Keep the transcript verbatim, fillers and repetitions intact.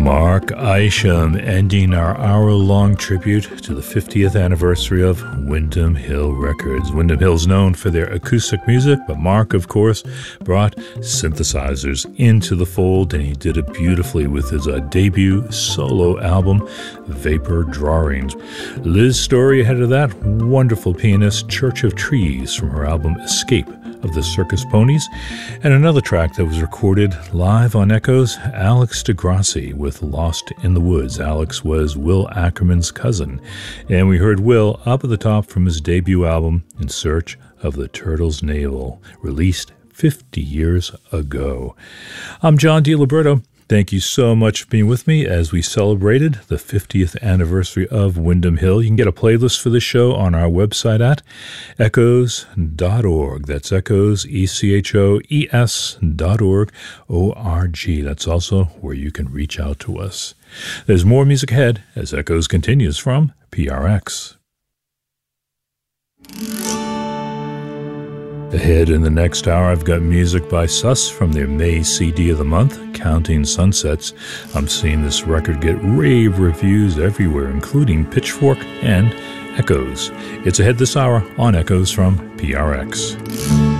Mark Isham ending our hour-long tribute to the fiftieth anniversary of Windham Hill Records. Windham Hill's known for their acoustic music, but Mark, of course, brought synthesizers into the fold, and he did it beautifully with his uh, debut solo album, Vapor Drawings. Liz Story ahead of that, wonderful pianist, Church of Trees, from her album Escape of the Circus Ponies, and another track that was recorded live on Echoes, Alex DeGrassi with Lost in the Woods. Alex was Will Ackerman's cousin, and we heard Will up at the top from his debut album, In Search of the Turtle's Navel, released fifty years ago. I'm John DiLiberto. Thank you so much for being with me as we celebrated the fiftieth anniversary of Windham Hill. You can get a playlist for this show on our website at echoes dot org. That's Echoes, E C H O E S dot org, O R G. That's also where you can reach out to us. There's more music ahead as Echoes continues from P R X. Ahead in the next hour, I've got music by Sus from their May C D of the month, Counting Sunsets. I'm seeing this record get rave reviews everywhere, including Pitchfork and Echoes. It's ahead this hour on Echoes from P R X.